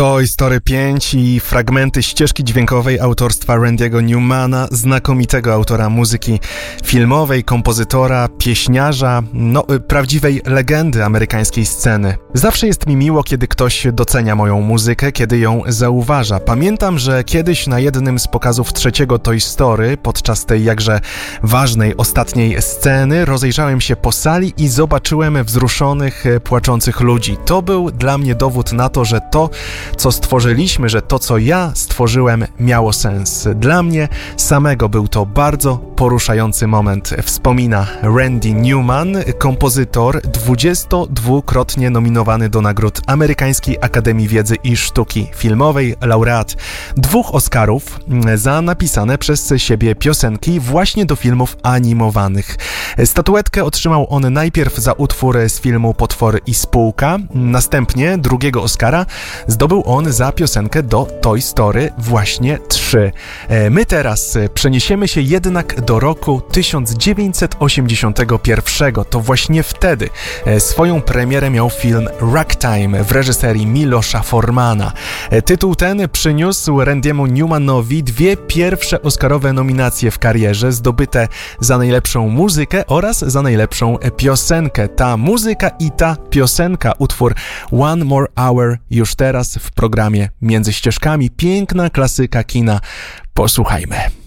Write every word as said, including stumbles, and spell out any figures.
Toy Story pięć i fragmenty ścieżki dźwiękowej autorstwa Randy'ego Newmana, znakomitego autora muzyki filmowej, kompozytora, pieśniarza, no, prawdziwej legendy amerykańskiej sceny. Zawsze jest mi miło, kiedy ktoś docenia moją muzykę, kiedy ją zauważa. Pamiętam, że kiedyś na jednym z pokazów trzeciego Toy Story, podczas tej jakże ważnej, ostatniej sceny, rozejrzałem się po sali i zobaczyłem wzruszonych, płaczących ludzi. To był dla mnie dowód na to, że to, co stworzyliśmy, że to, co ja stworzyłem, miało sens. Dla mnie samego był to bardzo poruszający moment, wspomina Randy Newman, kompozytor dwudziestodwukrotnie nominowany do nagród Amerykańskiej Akademii Wiedzy i Sztuki Filmowej, laureat dwóch Oscarów za napisane przez siebie piosenki właśnie do filmów animowanych. Statuetkę otrzymał on najpierw za utwór z filmu Potwory i Spółka, następnie drugiego Oscara zdobył on za piosenkę do Toy Story właśnie trzy. My teraz przeniesiemy się jednak do roku tysiąc dziewięćset osiemdziesiątego pierwszego. To właśnie wtedy swoją premierę miał film Ragtime w reżyserii Milosza Formana. Tytuł ten przyniósł Randy'emu Newmanowi dwie pierwsze Oscarowe nominacje w karierze, zdobyte za najlepszą muzykę oraz za najlepszą piosenkę. Ta muzyka i ta piosenka, utwór One More Hour, już teraz w programie Między Ścieżkami. Piękna klasyka kina. Posłuchajmy.